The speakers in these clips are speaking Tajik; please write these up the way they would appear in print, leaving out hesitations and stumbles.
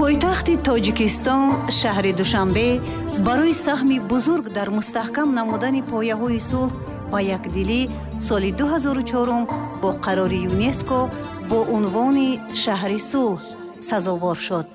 пойтахти тоҷикистон шаҳри душанбе барои саҳми бузург дар мустаҳкам намудани пояҳои сулҳ ва якдилӣ соли 2004 бо қарори ЮНЕСКО бо унвони шаҳри сулҳ сазовор шуд.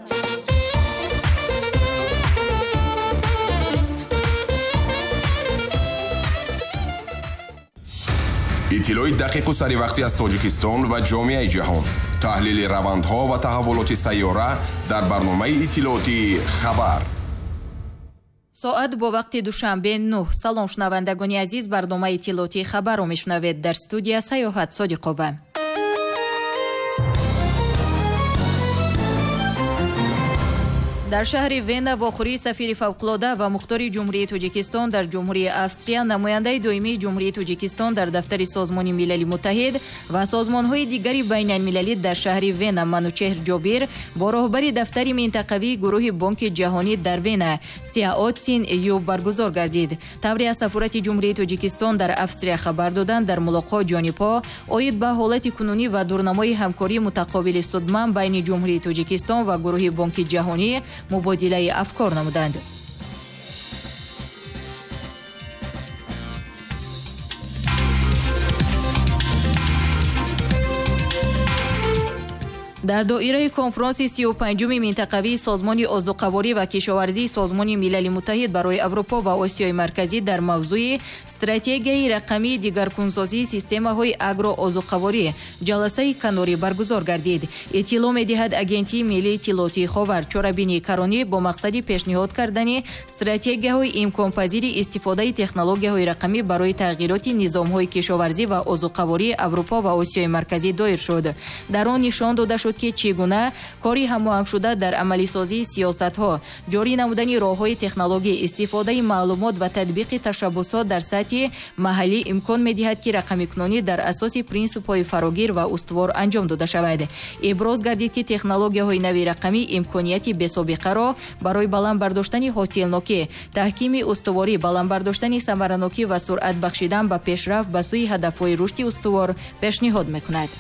иттилои дақиқу саривақтӣ аз Тоҷикистон ва ҷомеаи ҷаҳон. таҳлили равандҳо ва таҳаввулоти сайёра дар барномаи иттилооти хабар. соат бо вақти душанбе 9. салом шунавандагони азиз, барномаи иттилооти хабарро мешунавед. дар студия Саёҳат Содиқова. дар шаҳри Вена вохӯрии сафири фавқулода ва мухтори ҷумҳурии Тоҷикистон дар ҷумҳурии Австрия, намояндаи доимии ҷумҳурии Тоҷикистон дар дафтари Созмони Милали Муттаҳид ва созмонҳои дигари байналмилалӣ дар шаҳри Вена Манучеҳр Ҷобир бо роҳбари дафтари минтақавии гурӯҳи Бонки ҷаҳонӣ дар Вена Сиаотсин Ю баргузор гардид. Тавре аз сафорати ҷумҳурии Тоҷикистон дар Австрия хабар доданд, дар мулоқот ҷонибҳо оид ба ҳолати кунунӣ ва дурнамои ҳамкории мутақобили судман байни ҷумҳурии Тоҷикистон ва гурӯҳи Бонки ҷаҳонӣ мубодилаи афкор намуданд. дар доираи конфронси 35-уми минтақавии созмони озуқаворӣ ва кишоварзии Созмони Милали Муттаҳид барои Аврупо ва Осиёи Марказӣ дар мавзӯи стратегияи рақамии дигаргунсозии системаҳои агроозуқаворӣ ҷаласаи канорӣ баргузор гардид. иттилоъ медиҳад агентии миллии иттилооти Ховар Чорабини Каронӣ бо мақсади пешниҳод кардани стратегияҳои имконпазири истифодаи технологияҳои рақамӣ барои тағйироти низомҳои кишоварзӣ ва озуқавории Аврупо ва Осиёи Марказӣ доир шуд. дар он нишон дода шуд ки чӣ гуна кори ҳамоҳангшуда дар амалисозии сиёсатҳо, ҷорӣ намудани роҳҳои технологӣ, истифодаи маълумот ва татбиқи tashabbusot дар сатҳи маҳаллӣ имкон медиҳад ки рақамикунонӣ дар асоси принсипҳои фарогир ва устувор анҷом дода шавад. иброз гардид ки технологияҳои нави рақамӣ имконияти бесобиқаро барои баланд бардоштани ҳосилнокӣ, таҳкими устуворӣ, баланд бардоштани самаранокӣ ва суръат бахшидан ба пешрафт ба сӯи ҳадафҳои рушди устувор пешниҳод мекунад.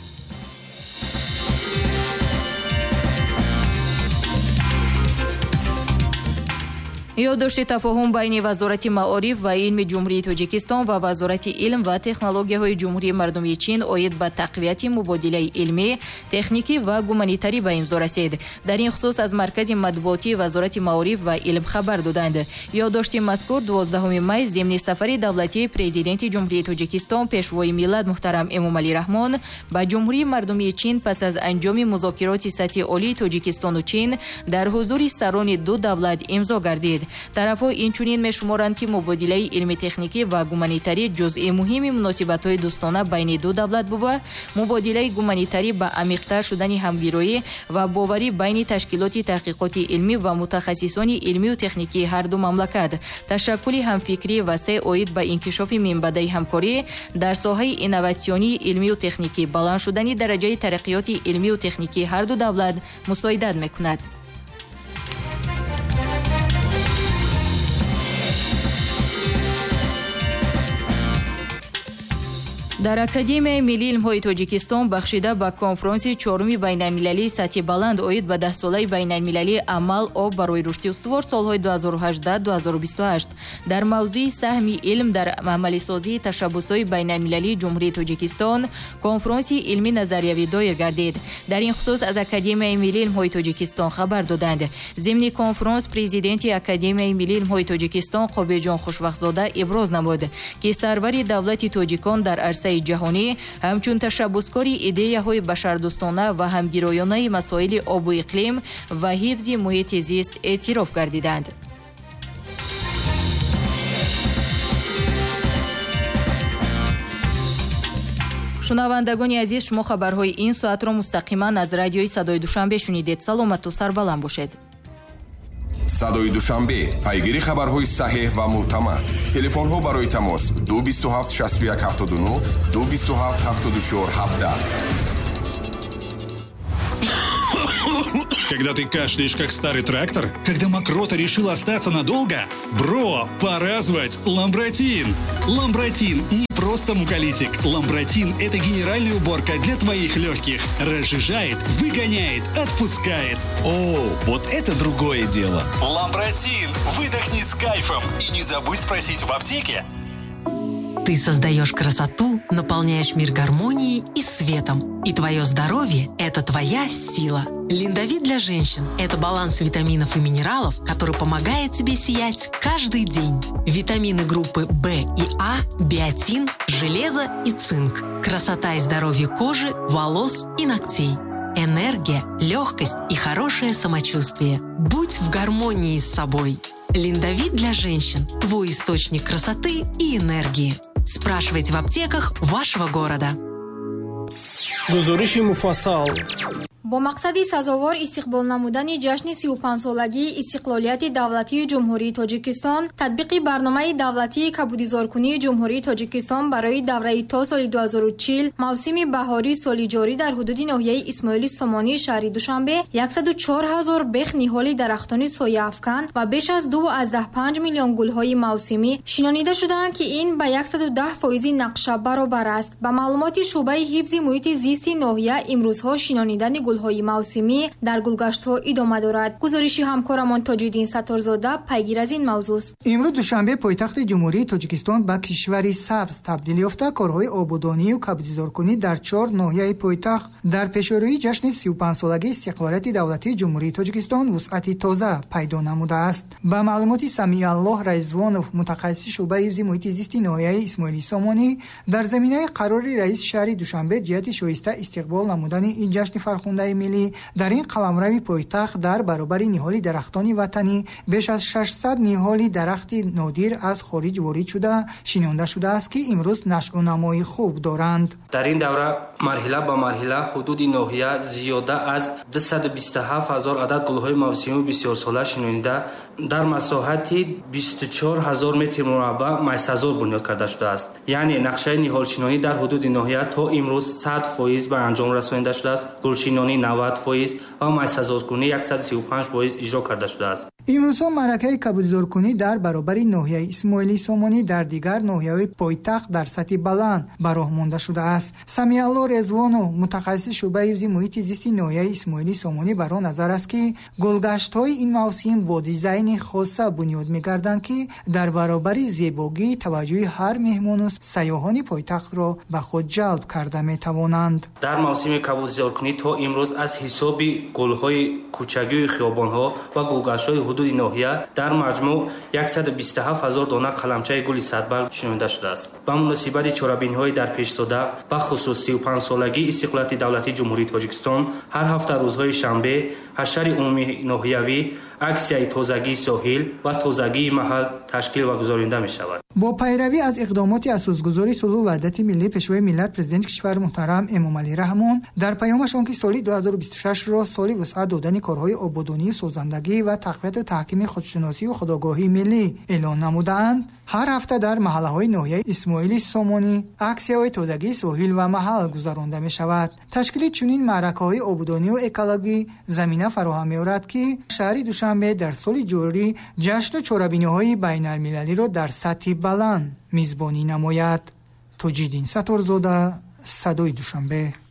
ёддошти тафоҳум байни Вазорати Маориф ва илми ҷумҳурии Тоҷикистон ва Вазорати илм ва технологияҳои ҷумҳурии мардумии Чин оид ба тақвияти мубодилаи илмӣ, техникӣ ва гуманитарӣ ба имзо расид. дар ин хусус аз маркази матбуотии Вазорати Маориф ва илм хабар доданд. ёддошти мазкур 12 май зимни сафари давлатии президенти ҷумҳурии Тоҷикистон пешвои миллат муҳтарам Эмомалӣ Раҳмон ба ҷумҳурии мардумии Чин пас аз анҷоми музокироти сатҳи олии Тоҷикистону Чин дар ҳузури сарони ду давлат имзо гардид. тарафҳо инчунин мешуморанд ки мубодилаи илми техникӣ ва гуманитарӣ ҷузъи муҳими муносибатҳои дӯстона байни ду давлат буда, мубодилаи гуманитарӣ ба амиқтар шудани ҳамгироӣ ва боварӣ байни ташкилоти таҳқиқоти илмӣ ва мутахассисони илмию техникии ҳар ду мамлакат, ташаккули ҳамфикрии васеъ оид ба инкишофи минбаъдаи ҳамкорӣ дар соҳаи инноватсионии илмию техникӣ, баланд шудани дараҷаи тараққиёти илмию техникии ҳар ду давлат мусоидат мекунад. дар Академияи Миллии илмҳои Тоҷикистон бахшида ба конфронси 4-уми байналмилалии сатҳи баланд оид ба 10-солаи байналмилалии амал об барои рушди устувор солҳои 2018-2028 дар мавзӯи саҳми илм дар амалисозии ташаббусҳои байналмилалии ҷумҳурии Тоҷикистон конфронси илми назариявӣ доир гардид. дар ин хусус аз Академияи Миллии илмҳои Тоҷикистон хабар доданд. зимни конфронс президенти Академияи Миллии илмҳои Тоҷикистон Қобилҷон Хушвақтзода иброз намуд ки сарвари давлати тоҷикон дар арсаи ҷаҳонӣ ҳамчун ташаббускори идеяҳои башардӯстона ва ҳамгироёнаи масоили обу иқлим ва ҳифзи муҳити зист эътироф гардиданд. шунавандагони азиз, шумо хабарҳои ин соатро мустақиман аз радиои Садои Душанбе шунидед. саломату сарбаланд бошед. Садои Душанбе, пайгири хабарҳои саҳеҳ ва мӯътамад. Телефонҳо барои тамос 227 61 79 227 74 17. Когда ты кашляешь, как старый трактор? Когда мокрота решила остаться надолго? Бро, пора звать Ламбротин. Ламбротин не просто просто муколитик. Ламбротин – это генеральная уборка для твоих легких. Разжижает, выгоняет, отпускает. О, вот это другое дело. Ламбротин. Выдохни с кайфом. И не забудь спросить в аптеке. Ты создаешь красоту, наполняешь мир гармонией и светом. И твое здоровье – это твоя сила. Линдавит для женщин – это баланс витаминов и минералов, который помогает тебе сиять каждый день. Витамины группы В и А, биотин, железо и цинк. Красота и здоровье кожи, волос и ногтей. Энергия, легкость и хорошее самочувствие. Будь в гармонии с собой. Линдавит для женщин – твой источник красоты и энергии. Спрашивайте в аптеках вашего города. гузориши муфассал. бо мақсади сазовор истиқбол намудани ҷашни 35-солагии истиқлолияти давлатии ҷумҳурии тоҷикистон, татбиқи барномаи давлатии кабудизоркунии ҷумҳурии тоҷикистон барои давраи то соли 2040 мавсими баҳории соли ҷорӣ дар ҳудуди ноҳияи исмоили сомонии шаҳри Душанбе 104,000 бех ниҳоли дарахтони сояафкан ва беш аз 2.5 миллион гулҳои мавсимӣ шинонида шуданд, ки ин ба 110% нақша баробар аст. Ба маълумоти шуъбаи ҳифзи муҳити зисти ноҳия имрӯзҳо шинонидани гулҳои мавсимӣ дар гулгаштҳо идома дорад. гузориши ҳамкорамон Тоҷиддин Сатторзода пайгир аз ин мавзӯъ. имрӯз Душанбе пойтахти ҷумҳурии Тоҷикистон ба кишвари сабз табдил ёфта, корҳои ободонию кабудизоркунӣ дар 4 ноҳияи пойтахт дар пешорӯи ҷашни 35-солагии истиқлолияти давлатии ҷумҳурии Тоҷикистон вусъати тоза пайдо намудааст. Ба маълумоти Самиаллоҳ Раизвонов, мутахассиси шуъбаи ҳифзи муҳити зисти ноҳияи Исмоили Сомонӣ, дар заминаи қарори раиси шаҳри Душанбе ҷиҳати шоиста истиқбол намудани ин ҷашни фархундаи миллӣ дар ин қаламрави пойтахт дар баробари ниҳоли дарахтони ватанӣ беш аз 600 ниҳоли дарахти нодир аз хориҷ ворид шуда шинонда шудааст, ки имрӯз нашъу намои хуб доранд. дар ин давра марҳила ба марҳила ҳудуди ноҳия зиёда аз 227,000 адад гулҳои мавсимӣ бисёрсола шинонида дар масоҳати 24,000 метр мураббаъ майсазор бунёд карда шудааст. яъне нақшаи ниҳолшинонӣ дар ҳудуди ноҳия то имрӯз 100% ба анҷом расонида шудааст. гулшинонӣ 90% ва майсазоркунӣ 135% иҷро карда шудааст. имрӯзҳо маъракаи кабудизоркунӣ дар баробари ноҳияи Исмоили Сомонӣ дар дигар ноҳияҳои пойтахт дар сатҳи баланд ба роҳ монда шудааст. Самиаллоҳ Резвонов, мутахассиси шуъбаи ҳифзи муҳити зисти ноҳияи Исмоили Сомонӣ бар он назар аст, ки гулгаштҳои ин мавсим бо дизайни хоса бунёд мегарданд, ки дар баробари зебогии таваҷҷӯҳи ҳар меҳмону сайёҳони пойтахтро ба худ ҷалб карда метавонанд. дар мавсими кабудизоркунӣ то имрӯз аз ҳисоби гулҳои кӯчагии хиёбонҳо ва гулгаштҳои ҳудуди ноҳия дар маҷмӯъ 127,000 дона қаламчаи гули садбарг шинонида шудааст. ба муносибати чорабиниҳои дар пешзода ба хусус 35-солагии истиқлолияти давлатии ҷумҳурии Тоҷикистон ҳар ҳафта рӯзҳои шанбе ҳаштари умумии ноҳиявӣ аксияи тозагии соҳил ва тозагии маҳал ташкил ва гузаронида мешавад. бо пайравӣ аз иқдомоти асосгузори сулҳу ваҳдати миллӣ пешвои миллат президенти кишвар муҳтарам Эмомалӣ Раҳмон дар паёмаш он ки соли 2026-ро соли вусъат додани корҳои ободонӣ, созандагӣ ва тақвияту таҳкими худшиносӣ ва худогоҳии миллӣ эълон намудаанд, ҳар ҳафта дар маҳаллаҳои ноҳияи Исмоили Сомонӣ аксияҳои тозагии соҳил ва маҳал гузаронда мешавад. ташкили чунин маъракаҳои ободонию экологӣ замина фароҳам меорад, ки шаҳри Душанбе дар соли ҷорӣ ҷашну чорабиниҳои байналмилалиро дар сатҳи баланд мизбонӣ намояд. Тоҷиддин Сатторзода, Садои Душанбе.